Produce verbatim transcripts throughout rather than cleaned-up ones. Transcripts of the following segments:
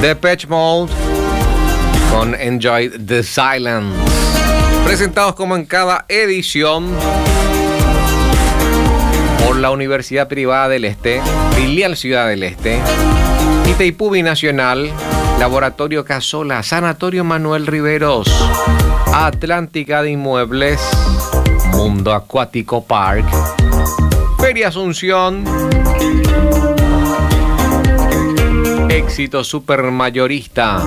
Depeche Mode con Enjoy the Silence. Presentados como en cada edición por la Universidad Privada del Este, Filial Ciudad del Este, Itaipú Binacional, Laboratorio Casola, Sanatorio Manuel Riveros, Atlántica de Inmuebles, Mundo Acuático Park, Feria Asunción, Éxito Supermayorista,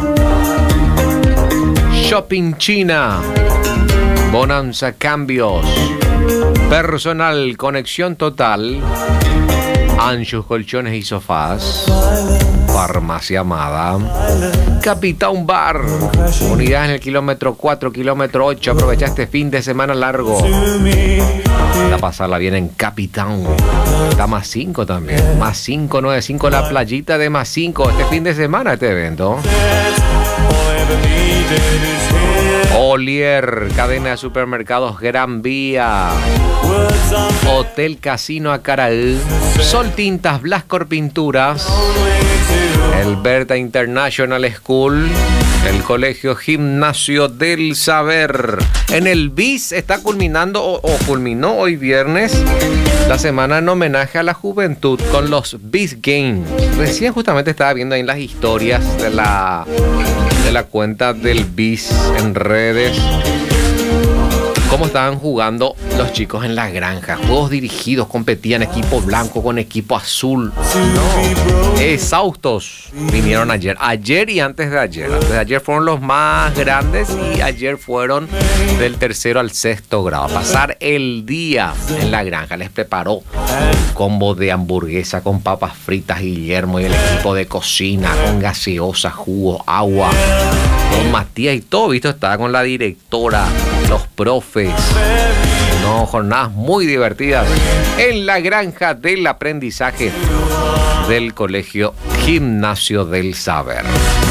Shopping China, Bonanza Cambios, Personal Conexión Total, Anjos Colchones y Sofás, Farmacia Amada, Capitán Bar, unidad en el kilómetro cuatro, kilómetro ocho. Aprovecha este fin de semana largo. A pasarla bien en Capitán. Está más cinco también. Más cinco, nueve cinco, la playita de más cinco. Este fin de semana este evento. Olier, cadena de supermercados Gran Vía, Hotel Casino Acaraú, Sol Tintas Blascor Pinturas, el Berta International School, el Colegio Gimnasio del Saber. En el B I S está culminando o, o culminó hoy viernes la semana en homenaje a la juventud con los B I S Games. Recién justamente estaba viendo ahí las historias de la, de la cuenta del B I S en redes, cómo estaban jugando los chicos en la granja. Juegos dirigidos, competían equipo blanco con equipo azul. No, exhaustos vinieron ayer. Ayer y antes de ayer. Antes de ayer fueron los más grandes y ayer fueron del tercero al sexto grado. Pasar el día en la granja. Les preparó un combo de hamburguesa con papas fritas Guillermo y el equipo de cocina con gaseosa, jugo, agua. Con Matías y todo, visto, estaba con la directora, los profes. No, jornadas muy divertidas en la granja del aprendizaje del Colegio Gimnasio del Saber.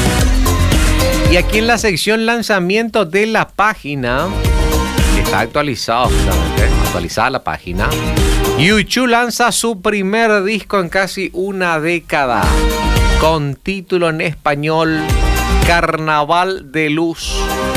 Y aquí en la sección lanzamiento de la página, que está actualizado justamente, actualizada la página, U dos lanza su primer disco en casi una década, con título en español Carnaval de Luz.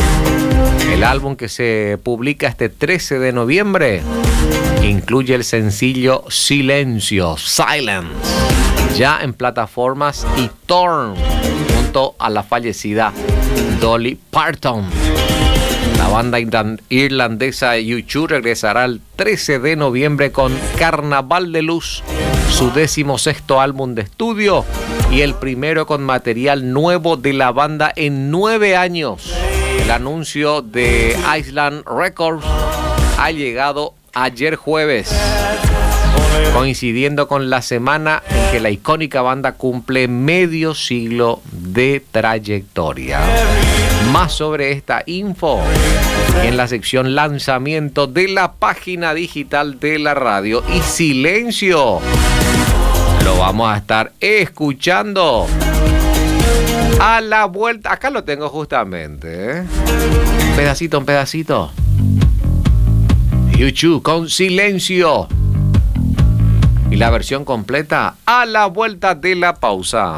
El álbum, que se publica este trece de noviembre, incluye el sencillo Silencio, Silence, ya en plataformas y torrent, junto a la fallecida Dolly Parton. La banda irlandesa U dos regresará el trece de noviembre con Carnaval de Luz, su decimosexto álbum de estudio y el primero con material nuevo de la banda en nueve años. El anuncio de Island Records ha llegado ayer jueves, coincidiendo con la semana en que la icónica banda cumple medio siglo de trayectoria. Más sobre esta info en la sección lanzamiento de la página digital de la radio. Y Silencio lo vamos a estar escuchando a la vuelta. Acá lo tengo justamente, ¿eh? Un pedacito, un pedacito. YouTube con Silencio. Y la versión completa a la vuelta de la pausa.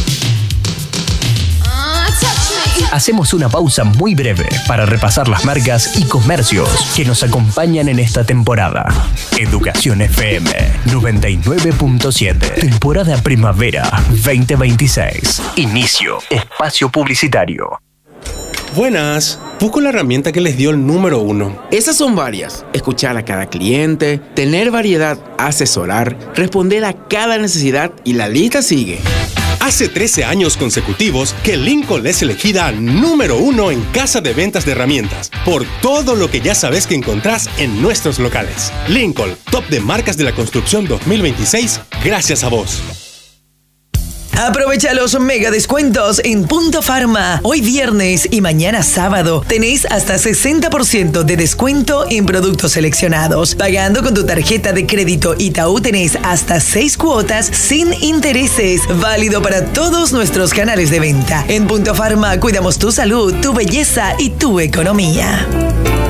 Hacemos una pausa muy breve para repasar las marcas y comercios que nos acompañan en esta temporada. Educación F M noventa y nueve punto siete. Temporada Primavera veinte veintiséis. Inicio. Espacio publicitario. Buenas. Busco la herramienta que les dio el número uno. Esas son varias. Escuchar a cada cliente, tener variedad, asesorar, responder a cada necesidad y la lista sigue. Hace trece años consecutivos que Lincoln es elegida número uno en casa de ventas de herramientas por todo lo que ya sabes que encontrás en nuestros locales. Lincoln, top de marcas de la construcción dos mil veintiséis, gracias a vos. Aprovecha los mega descuentos en Punto Pharma. Hoy viernes y mañana sábado tenés hasta sesenta por ciento de descuento en productos seleccionados. Pagando con tu tarjeta de crédito Itaú tenés hasta seis cuotas sin intereses. Válido para todos nuestros canales de venta. En Punto Pharma cuidamos tu salud, tu belleza y tu economía.